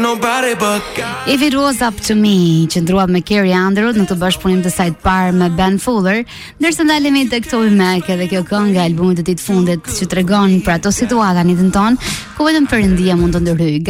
nobody but If It Was Up To Me, që ndrua me Carrie Underwood në të bashkëpunim të saj të parë me Ben Fuller, ndërsa ndalemi tek Toby Mac edhe kjo këngë e albumit të tij të fundit që tregon për ato situata në jetën tonë ku vetëm Perëndia mund të ndërhyjë.